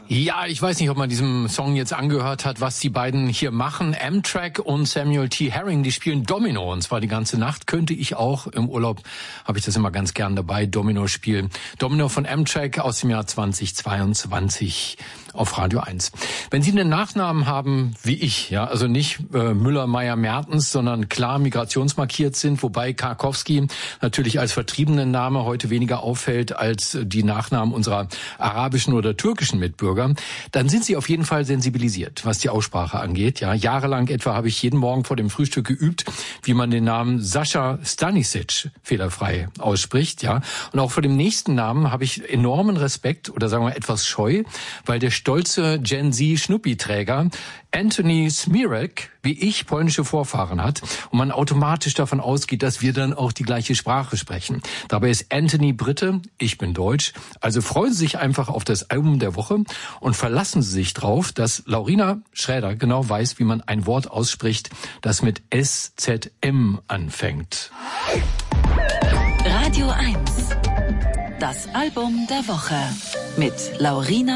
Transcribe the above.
Ja, ich weiß nicht, ob man diesem Song jetzt angehört hat, was die beiden hier machen. Amtrak und Samuel T. Herring, die spielen Domino, und zwar die ganze Nacht. Könnte ich auch. Im Urlaub habe ich das immer ganz gern dabei, Domino spielen. Domino von Amtrak aus dem Jahr 2022 auf Radio 1. Wenn Sie einen Nachnamen haben wie ich, ja, also nicht Müller, Meyer, Mertens, sondern klar migrationsmarkiert sind, wobei Karkowski natürlich als vertriebenen Name heute weniger auffällt als die Nachnamen unserer arabischen oder türkischen Mitbürger, dann sind Sie auf jeden Fall sensibilisiert, was die Aussprache angeht. Ja, jahrelang etwa habe ich jeden Morgen vor dem Frühstück geübt, wie man den Namen Sascha Stanisic fehlerfrei ausspricht. Ja, und auch vor dem nächsten Namen habe ich enormen Respekt oder sagen wir etwas Scheu, weil der stolze Gen Z Schnuppi-Träger Anthony Smirek, wie ich, polnische Vorfahren hat und man automatisch davon ausgeht, dass wir dann auch die gleiche Sprache sprechen. Dabei ist Anthony Brite, ich bin Deutsch. Also freuen Sie sich einfach auf das Album der Woche und verlassen Sie sich drauf, dass Laurina Schräder genau weiß, wie man ein Wort ausspricht, das mit SZM anfängt. Radio 1, das Album der Woche mit Laurina